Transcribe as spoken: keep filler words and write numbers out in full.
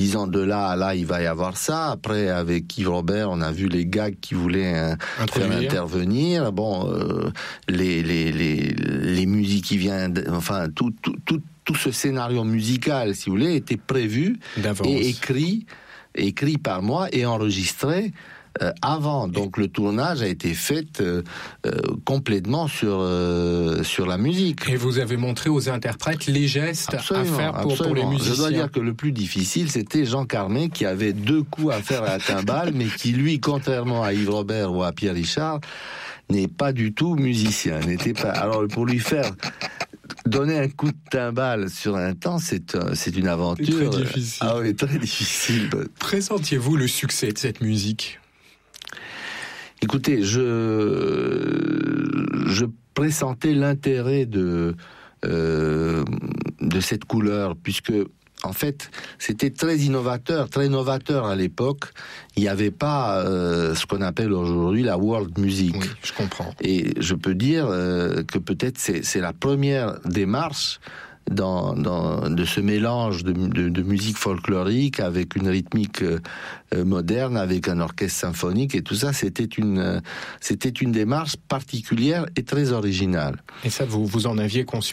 disant de là à là, il va y avoir ça. Après, avec Yves Robert, on a vu les gags qui voulaient euh, faire intervenir. Bon, euh, les, les, les, les musiques qui viennent, enfin, tout, tout, tout, tout ce scénario musical, si vous voulez, était prévu d'avance et écrit, écrit par moi et enregistré Euh, avant. Donc le tournage a été fait euh, euh, complètement sur euh, sur la musique. Et vous avez montré aux interprètes les gestes absolument, à faire pour, pour les musiciens. Je dois dire que le plus difficile, c'était Jean Carmet, qui avait deux coups à faire à la timbale, mais qui lui, contrairement à Yves Robert ou à Pierre Richard, n'est pas du tout musicien. N'était pas. Alors pour lui faire donner un coup de timbale sur un temps, c'est, c'est une aventure. C'est très difficile. Ah oui, très difficile. Pressentiez-vous le succès de cette musique ? Écoutez, je, je pressentais l'intérêt de, euh, de cette couleur, puisque, en fait, c'était très innovateur, très novateur à l'époque. Il n'y avait pas euh, ce qu'on appelle aujourd'hui la world music. Oui, je comprends. Et je peux dire euh, que peut-être c'est, c'est la première démarche Dans, dans, de ce mélange de, de, de musique folklorique avec une rythmique euh, moderne, avec un orchestre symphonique et tout ça, c'était une, euh, c'était une démarche particulière et très originale. Et ça, vous, vous en aviez conscience ?